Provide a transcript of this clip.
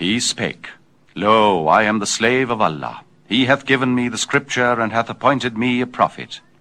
He spake, Lo, I am the slave of Allah. He hath given me the scripture, and hath appointed me a prophet.